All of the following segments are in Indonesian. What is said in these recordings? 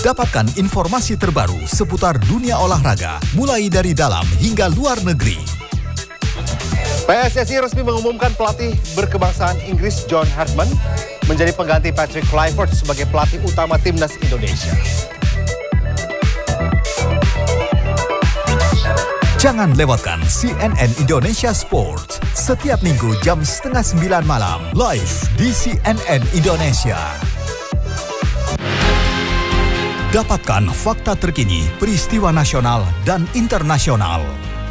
Dapatkan informasi terbaru seputar dunia olahraga, mulai dari dalam hingga luar negeri. PSSI resmi mengumumkan pelatih berkebangsaan Inggris John Hartman menjadi pengganti Patrick Kluivert sebagai pelatih utama timnas Indonesia. Jangan lewatkan CNN Indonesia Sports setiap minggu jam 8:30 malam live di CNN Indonesia. Dapatkan fakta terkini peristiwa nasional dan internasional.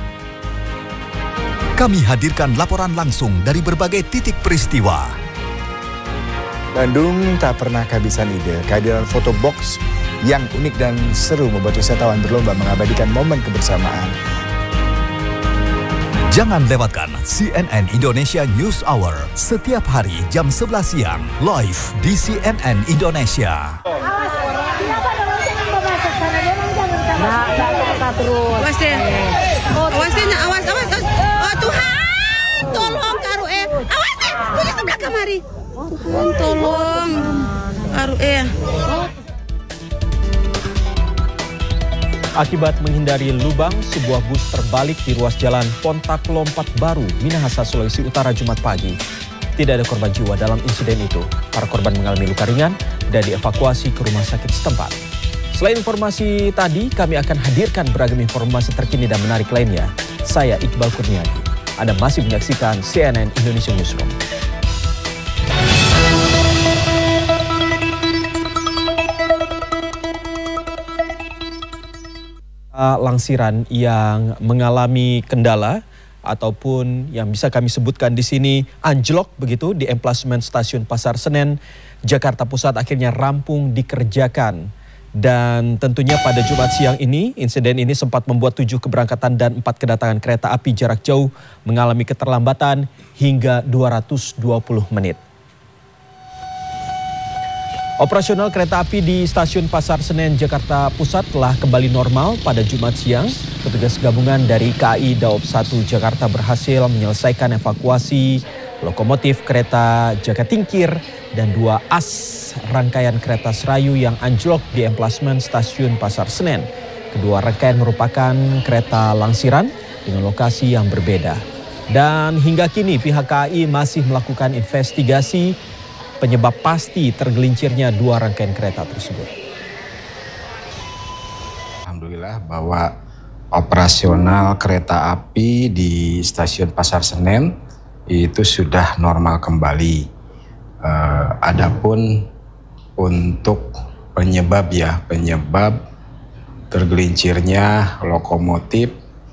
Kami hadirkan laporan langsung dari berbagai titik peristiwa. Bandung tak pernah kehabisan ide. Kehadiran foto box yang unik dan seru membuat wisatawan berlomba mengabadikan momen kebersamaan. Jangan lewatkan CNN Indonesia News Hour setiap hari jam 11 siang live di CNN Indonesia. Awas. Oh Tuhan, tolong karu awas punya sebelah kamari. Tuhan tolong karu Akibat menghindari lubang, sebuah bus terbalik di ruas jalan Pontak Lompat Baru, Minahasa, Sulawesi Utara, Jumat pagi. Tidak ada korban jiwa dalam insiden itu. Para korban mengalami luka ringan dan dievakuasi ke rumah sakit setempat. Selain informasi tadi, kami akan hadirkan beragam informasi terkini dan menarik lainnya. Saya Iqbal Kurniadi. Anda masih menyaksikan CNN Indonesia Newsroom. Langsiran yang mengalami kendala ataupun yang bisa kami sebutkan di sini anjlok begitu di emplasmen stasiun Pasar Senen, Jakarta Pusat akhirnya rampung dikerjakan. Dan tentunya pada Jumat siang ini, insiden ini sempat membuat 7 keberangkatan dan 4 kedatangan kereta api jarak jauh mengalami keterlambatan hingga 220 menit. Operasional kereta api di stasiun Pasar Senen, Jakarta Pusat telah kembali normal pada Jumat siang. Petugas gabungan dari KAI Daob 1 Jakarta berhasil menyelesaikan evakuasi lokomotif kereta Jakatingkir dan 2 as rangkaian kereta Serayu yang anjlok di emplasmen stasiun Pasar Senen. Kedua rangkaian merupakan kereta langsiran dengan lokasi yang berbeda. Dan hingga kini pihak KAI masih melakukan investigasi penyebab pasti tergelincirnya 2 rangkaian kereta tersebut. Alhamdulillah bahwa operasional kereta api di stasiun Pasar Senen itu sudah normal kembali. Adapun untuk penyebab tergelincirnya lokomotif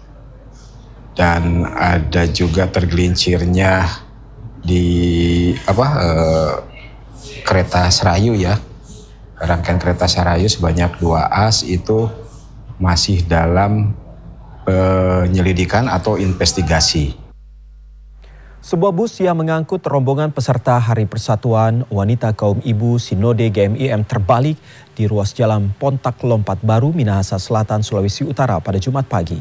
dan ada juga tergelincirnya di kereta Serayu ya, rangkaian kereta Serayu sebanyak 2 as itu masih dalam penyelidikan atau investigasi. Sebuah bus yang mengangkut rombongan peserta Hari Persatuan Wanita Kaum Ibu Sinode GMIM terbalik di ruas jalan Pontak Lompat Baru, Minahasa Selatan, Sulawesi Utara pada Jumat pagi.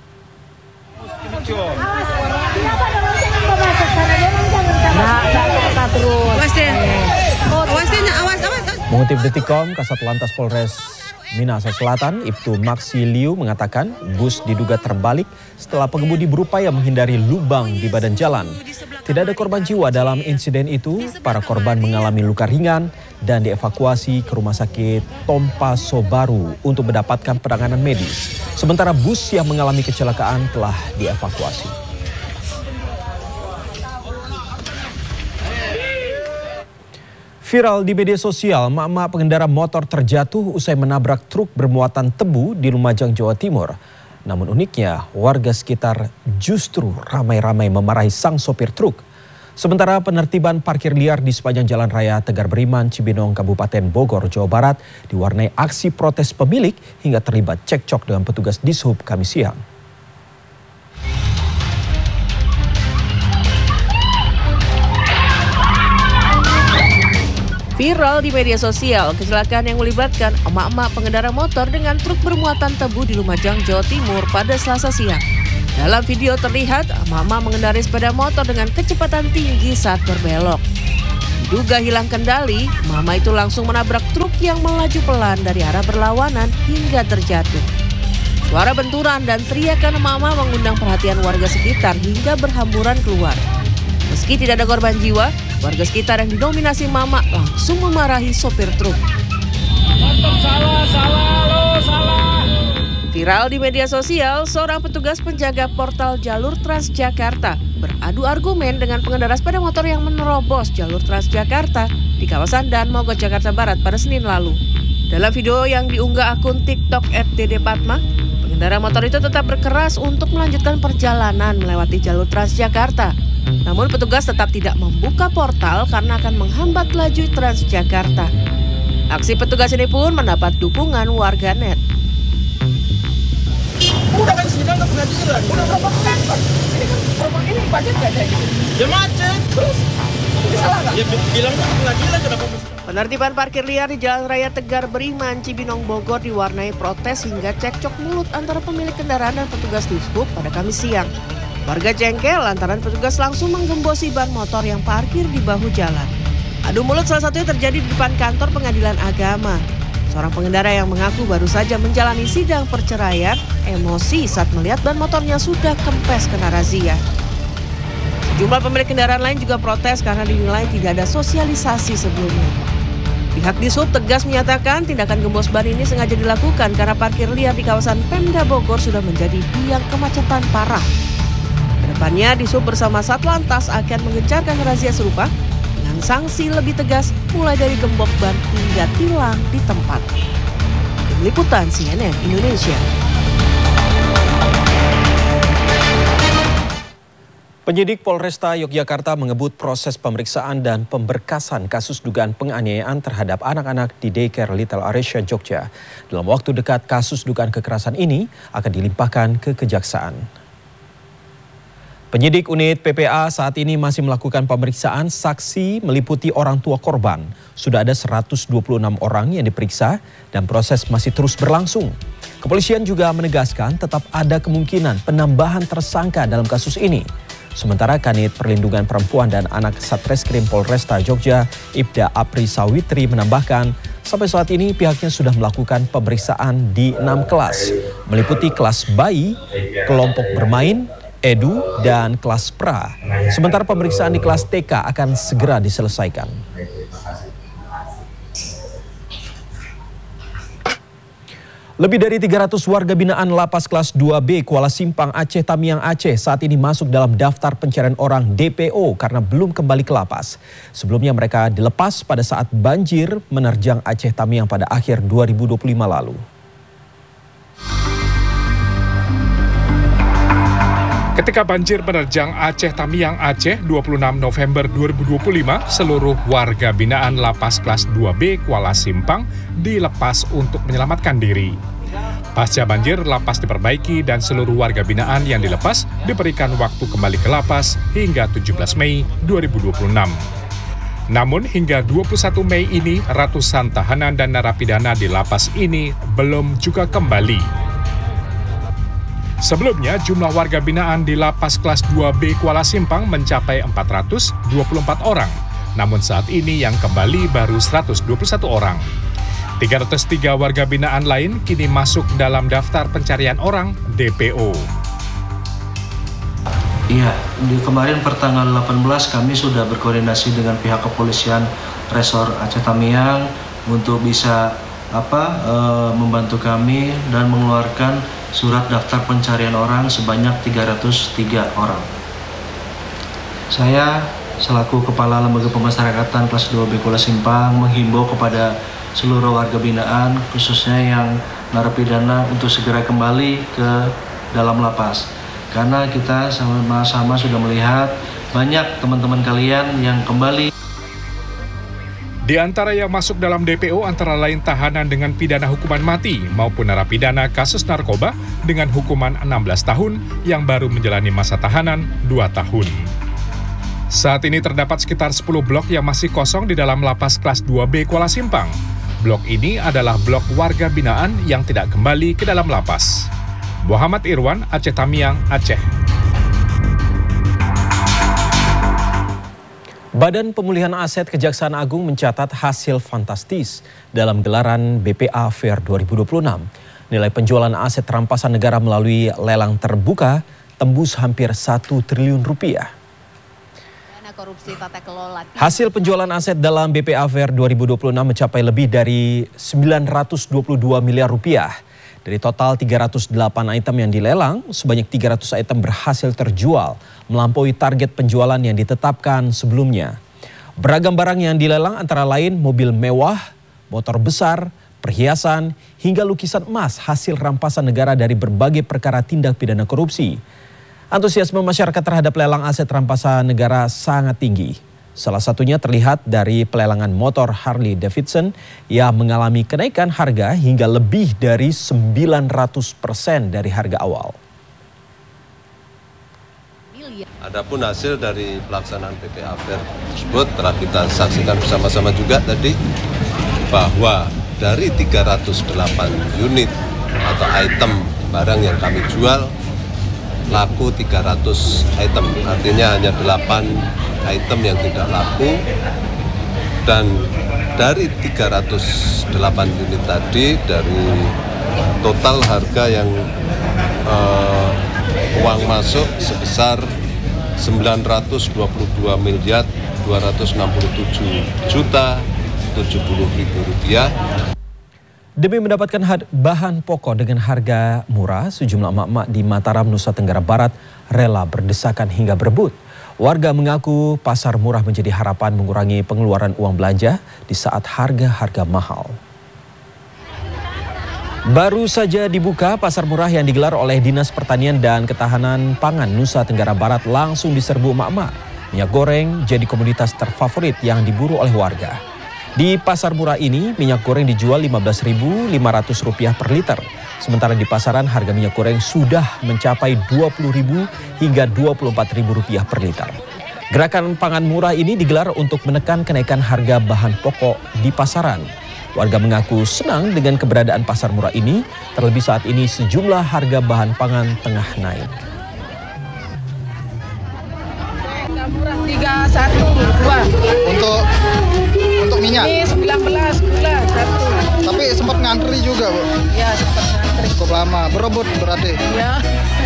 Mengutip Detikcom, Kasat Lantas Polres Minahasa Selatan, Ibtu Maksi Liu mengatakan bus diduga terbalik setelah pengemudi berupaya menghindari lubang di badan jalan. Tidak ada korban jiwa dalam insiden itu. Para korban mengalami luka ringan dan dievakuasi ke Rumah Sakit Tompaso Baru untuk mendapatkan penanganan medis. Sementara bus yang mengalami kecelakaan telah dievakuasi. Viral di media sosial, emak-emak pengendara motor terjatuh usai menabrak truk bermuatan tebu di Lumajang, Jawa Timur. Namun uniknya, warga sekitar justru ramai-ramai memarahi sang sopir truk. Sementara penertiban parkir liar di sepanjang Jalan Raya Tegar Beriman, Cibinong, Kabupaten Bogor, Jawa Barat diwarnai aksi protes pemilik hingga terlibat cekcok dengan petugas Dishub Kamis siang. Viral di media sosial, kecelakaan yang melibatkan emak-emak pengendara motor dengan truk bermuatan tebu di Lumajang, Jawa Timur pada Selasa siang. Dalam video terlihat emak-emak mengendarai sepeda motor dengan kecepatan tinggi saat berbelok. Diduga hilang kendali, mama itu langsung menabrak truk yang melaju pelan dari arah berlawanan hingga terjatuh. Suara benturan dan teriakan mama mengundang perhatian warga sekitar hingga berhamburan keluar. Meski tidak ada korban jiwa, warga sekitar yang didominasi mama langsung memarahi sopir truk. Salah. Viral di media sosial, seorang petugas penjaga portal jalur Transjakarta beradu argumen dengan pengendara sepeda motor yang menerobos jalur Transjakarta di kawasan Dan Mogot, Jakarta Barat pada Senin lalu. Dalam video yang diunggah akun TikTok @ddpatma, pengendara motor itu tetap berkeras untuk melanjutkan perjalanan melewati jalur Transjakarta. Namun petugas tetap tidak membuka portal karena akan menghambat laju Transjakarta. Aksi petugas ini pun mendapat dukungan warganet. Udah kan sidang ke pengadilan, udah berapa kali Pak? Ini macet gak ada gitu? Ya macet, terus salah nggak? Ya bilangnya ke pengadilan kenapa? Penertiban parkir liar di Jalan Raya Tegar Beriman, Cibinong, Bogor diwarnai protes hingga cekcok mulut antara pemilik kendaraan dan petugas Dishub pada Kamis siang. Warga jengkel lantaran petugas langsung menggembosi ban motor yang parkir di bahu jalan. Adu mulut salah satunya terjadi di depan kantor Pengadilan Agama. Seorang pengendara yang mengaku baru saja menjalani sidang perceraian emosi saat melihat ban motornya sudah kempes kena razia. Sejumlah pemilik kendaraan lain juga protes karena dinilai tidak ada sosialisasi sebelumnya. Pihak Dishub tegas menyatakan tindakan gembos ban ini sengaja dilakukan karena parkir liar di kawasan Pemda Bogor sudah menjadi biang kemacetan parah. Kedepannya Dishub bersama Satlantas akan mengencarkan razia serupa dengan sanksi lebih tegas mulai dari gembok ban hingga tilang di tempat. Tim Liputan CNN Indonesia. Penyidik Polresta Yogyakarta mengebut proses pemeriksaan dan pemberkasan kasus dugaan penganiayaan terhadap anak-anak di Daycare Little Aresya, Jogja. Dalam waktu dekat kasus dugaan kekerasan ini akan dilimpahkan ke Kejaksaan. Penyidik unit PPA saat ini masih melakukan pemeriksaan saksi meliputi orang tua korban. Sudah ada 126 orang yang diperiksa dan proses masih terus berlangsung. Kepolisian juga menegaskan tetap ada kemungkinan penambahan tersangka dalam kasus ini. Sementara Kanit Perlindungan Perempuan dan Anak Satreskrim Polresta Jogja, Ibda Apri Sawitri menambahkan, sampai saat ini pihaknya sudah melakukan pemeriksaan di 6 kelas, meliputi kelas bayi, kelompok bermain, edu, dan kelas pra. Sementara pemeriksaan di kelas TK akan segera diselesaikan. Lebih dari 300 warga binaan Lapas Kelas 2B Kuala Simpang, Aceh Tamiang, Aceh saat ini masuk dalam daftar pencarian orang DPO karena belum kembali ke lapas. Sebelumnya mereka dilepas pada saat banjir menerjang Aceh Tamiang pada akhir 2025 lalu. Ketika banjir menerjang Aceh Tamiang, Aceh 26 November 2025, seluruh warga binaan Lapas Kelas 2B Kuala Simpang dilepas untuk menyelamatkan diri. Pasca banjir, lapas diperbaiki dan seluruh warga binaan yang dilepas diberikan waktu kembali ke lapas hingga 17 Mei 2026. Namun hingga 21 Mei ini, ratusan tahanan dan narapidana di lapas ini belum juga kembali. Sebelumnya, jumlah warga binaan di Lapas Kelas 2B Kuala Simpang mencapai 424 orang. Namun saat ini yang kembali baru 121 orang. 303 warga binaan lain kini masuk dalam daftar pencarian orang DPO. Iya, di kemarin pertanggal 18 kami sudah berkoordinasi dengan pihak kepolisian Resor Aceh Tamiang untuk bisa membantu kami dan mengeluarkan surat daftar pencarian orang sebanyak 303 orang. Saya selaku Kepala Lembaga Pemasyarakatan Kelas 2B Kuala Simpang menghimbau kepada seluruh warga binaan, khususnya yang narapidana, untuk segera kembali ke dalam lapas. Karena kita sama-sama sudah melihat banyak teman-teman kalian yang kembali. Di antara yang masuk dalam DPO antara lain tahanan dengan pidana hukuman mati maupun narapidana kasus narkoba dengan hukuman 16 tahun yang baru menjalani masa tahanan 2 tahun. Saat ini terdapat sekitar 10 blok yang masih kosong di dalam Lapas Kelas 2B Kuala Simpang. Blok ini adalah blok warga binaan yang tidak kembali ke dalam lapas. Muhammad Irwan, Aceh Tamiang, Aceh. Badan Pemulihan Aset Kejaksaan Agung mencatat hasil fantastis dalam gelaran BPA Fair 2026. Nilai penjualan aset rampasan negara melalui lelang terbuka tembus hampir 1 triliun rupiah. Hasil penjualan aset dalam BPA Fair 2026 mencapai lebih dari 922 miliar rupiah. Dari total 308 item yang dilelang, sebanyak 300 item berhasil terjual, melampaui target penjualan yang ditetapkan sebelumnya. Beragam barang yang dilelang antara lain mobil mewah, motor besar, perhiasan, hingga lukisan emas hasil rampasan negara dari berbagai perkara tindak pidana korupsi. Antusiasme masyarakat terhadap lelang aset rampasan negara sangat tinggi. Salah satunya terlihat dari pelelangan motor Harley Davidson yang mengalami kenaikan harga hingga lebih dari 900% dari harga awal. Adapun hasil dari pelaksanaan BPA Fair tersebut telah kita saksikan bersama-sama juga tadi bahwa dari 308 unit atau item barang yang kami jual laku 300 item, artinya hanya 8 item yang tidak laku, dan dari 308 unit tadi dari total harga yang uang masuk sebesar 922 miliar 267 juta 70.000 rupiah. Demi mendapatkan bahan pokok dengan harga murah, sejumlah emak-emak di Mataram, Nusa Tenggara Barat rela berdesakan hingga berebut. Warga mengaku pasar murah menjadi harapan mengurangi pengeluaran uang belanja di saat harga-harga mahal. Baru saja dibuka, pasar murah yang digelar oleh Dinas Pertanian dan Ketahanan Pangan Nusa Tenggara Barat langsung diserbu emak-emak. Minyak goreng jadi komoditas terfavorit yang diburu oleh warga. Di pasar murah ini, minyak goreng dijual Rp15.500 per liter. Sementara di pasaran harga minyak goreng sudah mencapai Rp20.000 hingga Rp24.000 per liter. Gerakan pangan murah ini digelar untuk menekan kenaikan harga bahan pokok di pasaran. Warga mengaku senang dengan keberadaan pasar murah ini, terlebih saat ini sejumlah harga bahan pangan tengah naik. Murah 31 untuk minyak. Ini 19 gula 1. Tapi sempat ngantri juga, Bu. Ya, sempat ngantri. Cukup lama, berebut berarti. Ya.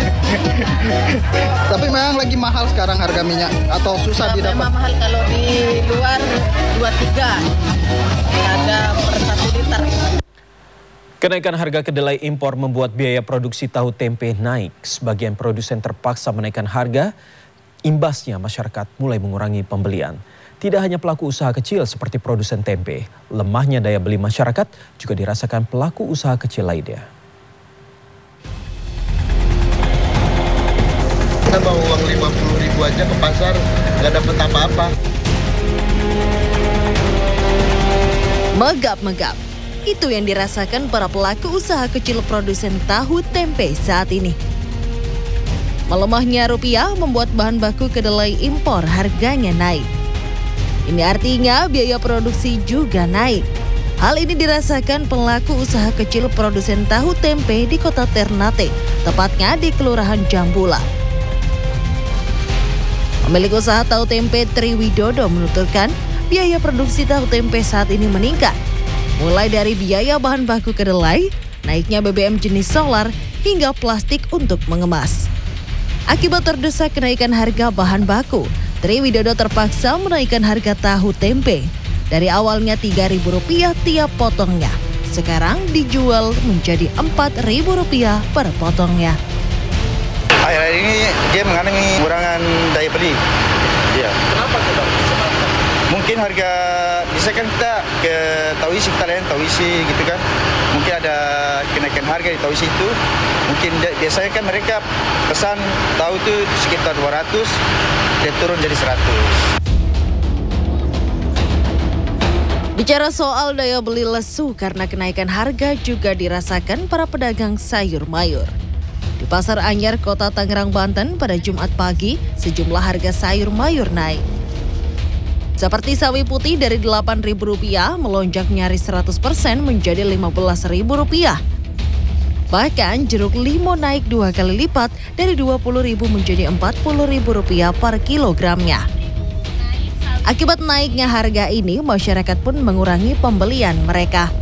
Tapi memang lagi mahal sekarang harga minyak atau susah didapat? Memang mahal, kalau di luar 23. Ada per 1 liter. Kenaikan harga kedelai impor membuat biaya produksi tahu tempe naik. Sebagian produsen terpaksa menaikkan harga. Imbasnya masyarakat mulai mengurangi pembelian. Tidak hanya pelaku usaha kecil seperti produsen tempe, lemahnya daya beli masyarakat juga dirasakan pelaku usaha kecil lainnya. Kita bawa uang 50.000 aja ke pasar, nggak dapat apa-apa. Megap-megap, itu yang dirasakan para pelaku usaha kecil produsen tahu tempe saat ini. Melemahnya rupiah membuat bahan baku kedelai impor harganya naik. Ini artinya biaya produksi juga naik. Hal ini dirasakan pelaku usaha kecil produsen tahu tempe di Kota Ternate, tepatnya di Kelurahan Jambulan. Pemilik usaha tahu tempe Tri Widodo menuturkan biaya produksi tahu tempe saat ini meningkat. Mulai dari biaya bahan baku kedelai, naiknya BBM jenis solar, hingga plastik untuk mengemas. Akibat terdesak kenaikan harga bahan baku, Tri Widodo terpaksa menaikkan harga tahu tempe. Dari awalnya Rp3.000 tiap potongnya, sekarang dijual menjadi Rp4.000 per potongnya. Akhir-akhir ini dia mengalami kurangan daya beli. Iya. Kenapa kita? Mungkin harga, bisa kan kita ke Tauisi, kita lihat Tauisi gitu kan. Mungkin ada kenaikan harga di Tauisi itu. Mungkin biasanya kan mereka pesan tahu itu sekitar 200, dia turun jadi 100. Bicara soal daya beli lesu karena kenaikan harga juga dirasakan para pedagang sayur mayur. Di Pasar Anyar, Kota Tangerang, Banten pada Jumat pagi, sejumlah harga sayur mayur naik. Seperti sawi putih dari Rp8.000 melonjak nyaris 100% menjadi Rp15.000. Bahkan jeruk limau naik 2 kali lipat dari Rp20.000 menjadi Rp40.000 per kilogramnya. Akibat naiknya harga ini, masyarakat pun mengurangi pembelian mereka.